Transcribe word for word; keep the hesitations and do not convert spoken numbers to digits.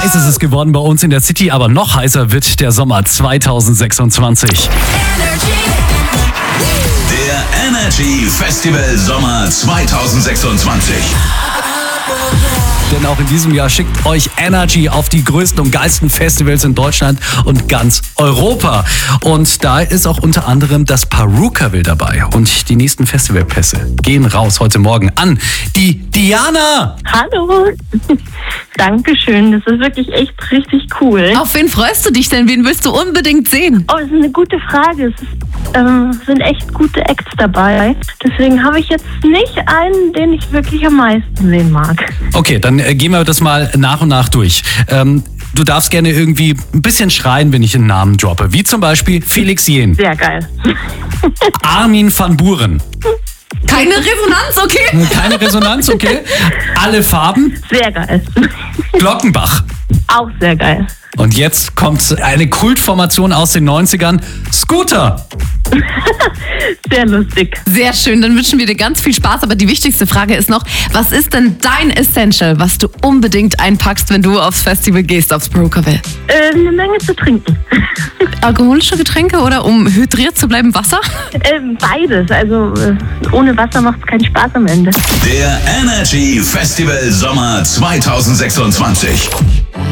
Heiß ist es geworden bei uns in der City, aber noch heißer wird der Sommer zweitausendsechsundzwanzig. Der Energy Festival Sommer zweitausendsechsundzwanzig. Denn auch in diesem Jahr schickt euch Energy auf die größten und geilsten Festivals in Deutschland und ganz Europa. Und da ist auch unter anderem das Perukaville dabei. Und die nächsten Festivalpässe gehen raus heute Morgen an die Diana. Hallo. Dankeschön, das ist wirklich echt richtig cool. Auf wen freust du dich denn? Wen willst du unbedingt sehen? Oh, das ist eine gute Frage. Es ist, ähm, sind echt gute Acts dabei. Deswegen habe ich jetzt nicht einen, den ich wirklich am meisten sehen mag. Okay, dann äh, gehen wir das mal nach und nach durch. Ähm, du darfst gerne irgendwie ein bisschen schreien, wenn ich einen Namen droppe. Wie zum Beispiel Felix Jähn, Sehr geil. Armin van Buuren. Keine Resonanz, okay? Keine Resonanz, okay? Alle Farben, Sehr geil. Glockenbach. Auch sehr geil. Und jetzt kommt eine Kultformation aus den neunzigern, Scooter. Sehr lustig. Sehr schön, dann wünschen wir dir ganz viel Spaß. Aber die wichtigste Frage ist noch, was ist denn dein Essential, was du unbedingt einpackst, wenn du aufs Festival gehst, aufs Perukaville? Äh, eine Menge zu trinken. Alkoholische Getränke oder um hydriert zu bleiben, Wasser? Ähm, beides. Also äh, ohne Wasser macht es keinen Spaß am Ende. Der Energy Festival Sommer zweitausendsechsundzwanzig.